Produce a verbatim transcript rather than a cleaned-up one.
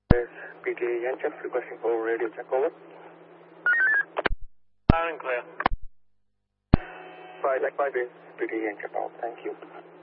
P T A Yanchef requesting for radio check over. Loud and clear. five five is P T A Yanchef out. Thank you.